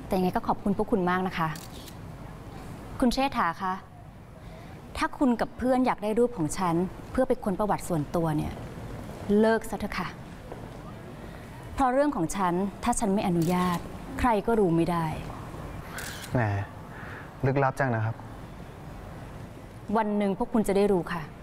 แต่ยังไงก็ขอบคุณพวกคุณมากนะคะคุณเชษฐาคะถ้าคุณกับเพื่อนอยากได้รูปของฉันเพื่อไปค้นประวัติส่วนตัวเนี่ยเลิกซะเถอะค่ะเพราะเรื่องของฉันถ้าฉันไม่อนุญาตใครก็รู้ไม่ได้แหมลึกลับจังนะครับวันหนึ่งพวกคุณจะได้รู้ค่ะ